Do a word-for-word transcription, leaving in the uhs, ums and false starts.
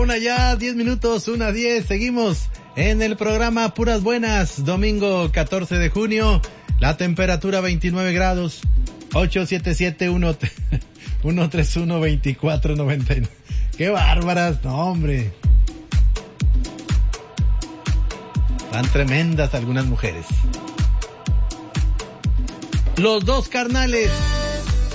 una ya, diez minutos, una diez. Seguimos en el programa Puras Buenas, domingo catorce de junio. La temperatura veintinueve grados, ocho siete siete, uno tres uno, veinticuatro noventa y nueve. ¡Qué bárbaras! No, hombre. Tan tremendas algunas mujeres. Los dos carnales